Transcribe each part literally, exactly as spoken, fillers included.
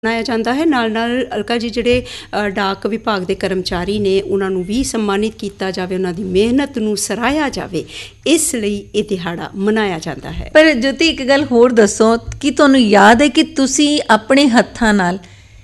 ਮਨਾਇਆ ਜਾਂਦਾ ਹੈ। ਨਾਲ ਨਾਲ ਅਲਕਾ ਜੀ ਜਿਹੜੇ ਡਾਕ ਵਿਭਾਗ ਦੇ ਕਰਮਚਾਰੀ ਨੇ ਉਹਨਾਂ ਨੂੰ ਵੀ ਸਨਮਾਨਿਤ ਕੀਤਾ ਜਾਵੇ, ਉਹਨਾਂ ਦੀ ਮਿਹਨਤ ਨੂੰ ਸਰਾਹਿਆ ਜਾਵੇ, ਇਸ ਲਈ ਇਹ ਦਿਹਾੜਾ ਮਨਾਇਆ ਜਾਂਦਾ ਹੈ। ਪਰ ਜੋਤੀ ਇੱਕ ਗੱਲ ਹੋਰ ਦੱਸੋ ਕਿ ਤੁਹਾਨੂੰ ਯਾਦ ਹੈ ਕਿ ਤੁਸੀਂ ਆਪਣੇ ਹੱਥਾਂ ਨਾਲ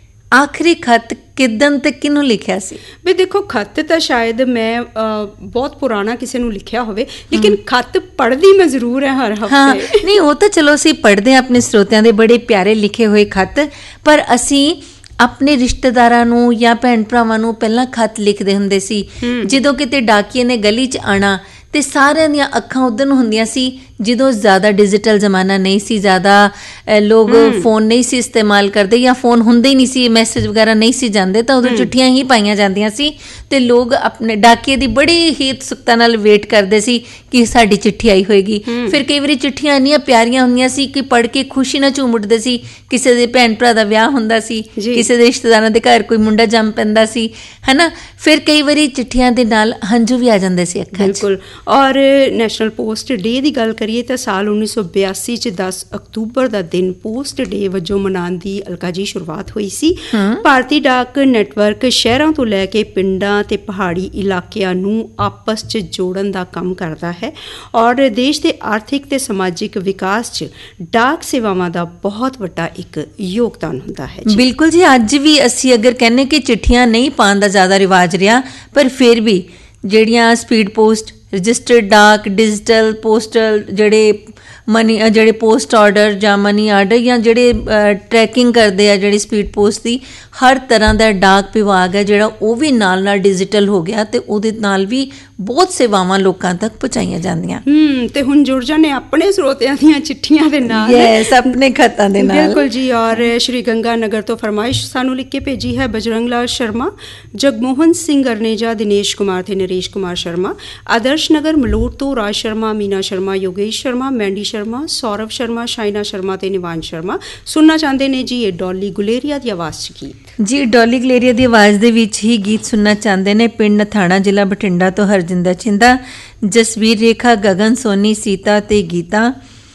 ਆਖਰੀ ਖੱਤ ਕਿੱਦਣ ਤੇ ਕਿਹਨੂੰ ਲਿਖਿਆ ਸੀ? ਵੀ ਦੇਖੋ, ਖੱਤ ਤਾਂ ਸ਼ਾਇਦ ਮੈਂ ਬਹੁਤ ਪੁਰਾਣਾ ਕਿਸੇ ਨੂੰ ਲਿਖਿਆ ਹੋਵੇ, ਲੇਕਿਨ ਖੱਤ ਪੜ੍ਹਦੀ ਮੈਂ ਜ਼ਰੂਰ ਹੈ ਹਰ ਹਫ਼ਤੇ। ਹਾਂ, ਨਹੀਂ ਉਹ ਤਾਂ ਚਲੋ ਅਸੀਂ ਪੜ੍ਹਦੇ ਹਾਂ ਆਪਣੇ ਸਰੋਤਿਆਂ ਦੇ ਬੜੇ ਪਿਆਰੇ ਲਿਖੇ ਹੋਏ ਖੱਤ, ਪਰ ਅਸੀਂ ਆਪਣੇ ਰਿਸ਼ਤੇਦਾਰਾਂ ਨੂੰ ਜਾਂ ਭੈਣ ਭਰਾਵਾਂ ਨੂੰ ਪਹਿਲਾਂ ਖੱਤ ਲਿਖਦੇ ਹੁੰਦੇ ਸੀ। ਜਦੋਂ ਕਿਤੇ ਡਾਕੀਏ ਨੇ ਗਲੀ 'ਚ ਆਉਣਾ ਤੇ ਸਾਰਿਆਂ ਦੀਆਂ ਅੱਖਾਂ ਉੱਧਰ ਨੂੰ ਹੁੰਦੀਆਂ ਸੀ। ਜਦੋਂ ਜ਼ਿਆਦਾ ਡਿਜੀਟਲ ਜ਼ਮਾਨਾ ਨਹੀਂ ਸੀ, ਜ਼ਿਆਦਾ ਲੋਕ ਫੋਨ ਨਹੀਂ ਸੀ ਇਸਤੇਮਾਲ ਕਰਦੇ ਜਾਂ ਫੋਨ ਹੁੰਦੇ ਹੀ ਨਹੀਂ ਸੀ, ਮੈਸੇਜ ਵਗੈਰਾ ਨਹੀਂ ਸੀ ਜਾਂਦੇ, ਤਾਂ ਉਦੋਂ ਚਿੱਠੀਆਂ ਹੀ ਪਾਈਆਂ ਜਾਂਦੀਆਂ ਸੀ ਤੇ ਲੋਕ ਆਪਣੇ ਡਾਕੀਏ ਦੀ ਬੜੀ ਹੀ ਉਤਸੁਕਤਾ ਨਾਲ ਵੇਟ ਕਰਦੇ ਸੀ ਕਿ ਸਾਡੀ ਚਿੱਠੀ ਆਈ ਹੋਏਗੀ। ਫਿਰ ਕਈ ਵਾਰੀ ਚਿੱਠੀਆਂ ਇੰਨੀਆਂ ਪਿਆਰੀਆਂ ਹੁੰਦੀਆਂ ਸੀ ਕਿ ਪੜ੍ਹ ਕੇ ਖੁਸ਼ੀ ਨਾਲ ਝੂਮ ਉੱਠਦੇ ਸੀ। ਕਿਸੇ ਦੇ ਭੈਣ ਭਰਾ ਦਾ ਵਿਆਹ ਹੁੰਦਾ ਸੀ, ਕਿਸੇ ਦੇ ਰਿਸ਼ਤੇਦਾਰਾਂ ਦੇ ਘਰ ਕੋਈ ਮੁੰਡਾ ਜੰਮ ਪੈਂਦਾ ਸੀ, ਹੈ ਨਾ। ਫਿਰ ਕਈ ਵਾਰੀ ਚਿੱਠੀਆਂ ਦੇ ਨਾਲ ਹੰਝੂ ਵੀ ਆ ਜਾਂਦੇ ਸੀ ਅੱਖਾਂ 'ਚ। ਬਿਲਕੁਲ। ਔਰ ਨੈਸ਼ਨਲ ਪੋਸਟ ਡੇ ਦੀ ਗੱਲ ਕਰੀਏ ਤਾਂ ਸਾਲ ਉੱਨੀ ਸੌ ਬਿਆਸੀ 'ਚ ਦਸ ਅਕਤੂਬਰ ਦਾ ਦਿਨ ਪੋਸਟ ਡੇ ਵਜੋਂ ਮਨਾਉਣ ਦੀ ਅਲਕਾ ਜੀ ਸ਼ੁਰੂਆਤ ਹੋਈ ਸੀ। ਭਾਰਤੀ ਡਾਕ ਨੈਟਵਰਕ ਸ਼ਹਿਰਾਂ ਤੋਂ ਲੈ ਕੇ ਪਿੰਡਾਂ ਤੇ ਪਹਾੜੀ ਇਲਾਕਿਆਂ ਨੂੰ ਆਪਸ 'ਚ ਜੋੜਨ ਦਾ ਕੰਮ ਕਰਦਾ ਹੈ ਔਰ ਦੇਸ਼ ਦੇ ਆਰਥਿਕ ਤੇ ਸਮਾਜਿਕ ਵਿਕਾਸ 'ਚ ਡਾਕ ਸੇਵਾਵਾਂ ਦਾ ਬਹੁਤ ਵੱਡਾ ਇੱਕ ਯੋਗਦਾਨ ਹੁੰਦਾ ਹੈ। ਬਿਲਕੁਲ ਜੀ। ਅੱਜ ਵੀ ਅਸੀਂ ਅਗਰ ਕਹਿੰਦੇ ਕਿ ਚਿੱਠੀਆਂ ਨਹੀਂ ਪਾਉਣ ਦਾ ਜ਼ਿਆਦਾ ਰਿਵਾਜ ਰਿਹਾ, ਪਰ ਫਿਰ ਵੀ ਜਿਹੜੀਆਂ ਸਪੀਡ ਪੋਸਟ, ਰਜਿਸਟਰਡ ਡਾਕ, ਡਿਜੀਟਲ ਪੋਸਟਲ, ਜਿਹੜੇ ਮਨੀ ਜਿਹੜੇ ਪੋਸਟ ਆਰਡਰ ਜਾਂ ਮਨੀ ਆਰਡਰ ਜਾਂ ਜਿਹੜੇ ਟਰੈਕਿੰਗ ਕਰਦੇ ਆ ਜਿਹੜੀ ਸਪੀਡ ਪੋਸਟ ਦੀ, ਹਰ ਤਰ੍ਹਾਂ ਦਾ ਡਾਕ ਵਿਭਾਗ ਹੈ ਜਿਹੜਾ ਉਹ ਵੀ ਨਾਲ ਨਾਲ ਡਿਜੀਟਲ ਹੋ ਗਿਆ ਤੇ ਉਹਦੇ ਨਾਲ ਵੀ ਬਹੁਤ ਸੇਵਾਵਾਂ ਲੋਕਾਂ ਤੱਕ ਪਹੁੰਚਾਈਆਂ ਜਾਂਦੀਆਂ। ਹੂੰ ਤੇ ਹੁਣ ਜੁੜ ਜਾਣੇ ਆਪਣੇ ਸਰੋਤਿਆਂ ਦੀਆਂ ਚਿੱਠੀਆਂ ਦੇ ਨਾਲ, ਯੈਸ, ਆਪਣੇ ਖੱਤਾਂ ਦੇ ਨਾਲ। ਬਿਲਕੁਲ ਜੀ। ਔਰ ਸ਼੍ਰੀ ਗੰਗਾ ਨਗਰ ਤੋਂ ਫਰਮਾਇਸ਼ ਸਾਨੂੰ ਲਿਖ ਕੇ ਭੇਜੀ ਹੈ ਬਜਰੰਗ ਲਾਲ ਸ਼ਰਮਾ, ਜਗਮੋਹਨ ਸਿੰਘ ਅਰਨੇਜਾ, ਦਿਨੇਸ਼ ਕੁਮਾਰ ਤੇ ਨਰੇਸ਼ ਕੁਮਾਰ ਸ਼ਰਮਾ, ਆਦਰਸ਼ ਨਗਰ ਮਲੋਟ ਤੋਂ ਰਾਜ ਸ਼ਰਮਾ, ਮੀਨਾ ਸ਼ਰਮਾ, ਯੋਗੇਸ਼ ਸ਼ਰਮਾ, ਮੈਂਡੀ ਸ਼ਰਮਾ, ਸੌਰਵ ਸ਼ਰਮਾ, ਸ਼ਾਇਨਾ ਸ਼ਰਮਾ ਤੇ ਨਿਵਾਨ ਸ਼ਰਮਾ। ਸੁਣਨਾ ਚਾਹੁੰਦੇ ਨੇ ਜੀ ਇਹ ਡੋਲੀ ਗੁਲੇਰੀਆ ਦੀ ਆਵਾਜ਼ 'ਚ ਗੀਤ। ਜੀ, ਡੋਲੀ ਗੁਲੇਰੀਆ ਦੀ ਆਵਾਜ਼ ਦੇ ਵਿੱਚ ਹੀ ਗੀਤ ਸੁਣਨਾ ਚਾਹੁੰਦੇ ਨੇ ਪਿੰਡ ਨਥਾਣਾ, ਜ਼ਿਲ੍ਹਾ ਬਠਿੰਡਾ ਤੋਂ ਹਰਜਿੰਦਰ ਚਿੰਦਾ, ਜਸਵੀਰ ਰੇਖਾ, ਗਗਨ ਸੋਨੀ, ਸੀਤਾ ਤੇ ਗੀਤਾ।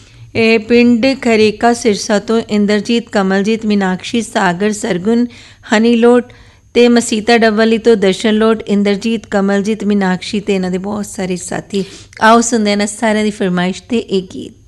ਇਹ ਪਿੰਡ ਖਰੇਕਾ ਸਿਰਸਾ ਤੋਂ ਇੰਦਰਜੀਤ, ਕਮਲਜੀਤ, ਮੀਨਾਕਸ਼ੀ, ਸਾਗਰ, ਸਰਗੁਣ, ਹਨੀ ਲੋਟ ਤੇ ਮਸੀਤਾ ਡੱਬਵਾਲੀ ਤੋਂ ਦਰਸ਼ਨ ਲੋਟ, ਇੰਦਰਜੀਤ, ਕਮਲਜੀਤ, ਮੀਨਾਕਸ਼ੀ ਤੇ ਇਹਨਾਂ ਦੇ ਬਹੁਤ ਸਾਰੇ ਸਾਥੀ। ਆਓ ਸੁਣਦੇ ਹਾਂ ਸਾਰਿਆਂ ਦੀ ਫਰਮਾਇਸ਼ ਤੇ ਇਹ ਗੀਤ।